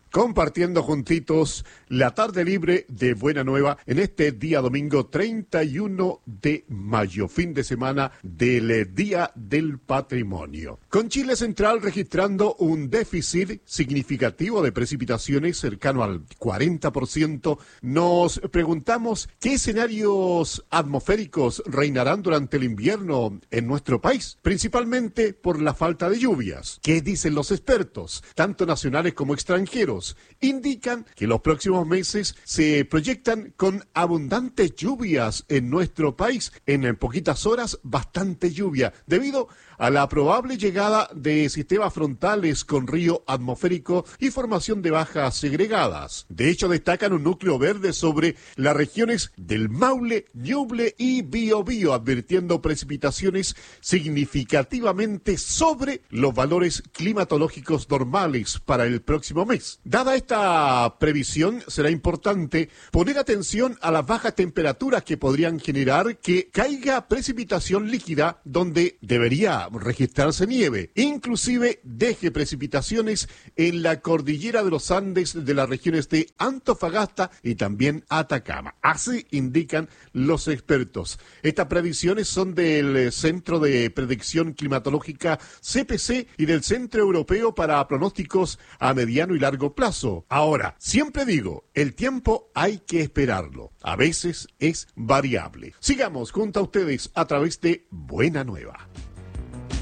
compartiendo juntitos la tarde libre de Buena Nueva en este día domingo 31 de mayo, fin de semana del Día del Patrimonio. Con Chile Central registrando un déficit significativo de precipitaciones cercano al 40%, nos preguntamos qué escenarios atmosféricos reinarán durante el invierno en nuestro país, principalmente por la falta de lluvias. ¿Qué dicen los expertos, tanto nacionales como extranjeros? Indican que los próximos meses se proyectan con abundantes lluvias en nuestro país, en poquitas horas bastante lluvia, debido a la probable llegada de sistemas frontales con río atmosférico y formación de bajas segregadas. De hecho, destacan un núcleo verde sobre las regiones del Maule, Ñuble y Biobío, advirtiendo precipitaciones significativamente sobre los valores climatológicos normales para el próximo mes. Dada esta previsión, será importante poner atención a las bajas temperaturas que podrían generar que caiga precipitación líquida donde debería registrarse nieve, inclusive deje precipitaciones en la cordillera de los Andes de las regiones de Antofagasta y también Atacama. Así indican los expertos. Estas previsiones son del Centro de Predicción Climatológica CPC y del Centro Europeo para Pronósticos a Mediano y Largo Plazo. Ahora, siempre digo, el tiempo hay que esperarlo. A veces es variable. Sigamos junto a ustedes a través de Buena Nueva.